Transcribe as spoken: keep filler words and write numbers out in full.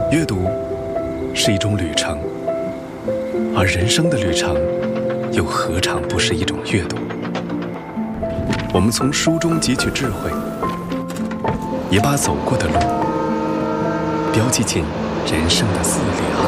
阅读是一种旅程，而人生的旅程又何尝不是一种阅读？我们从书中汲取智慧，也把走过的路标记进人生的字里行。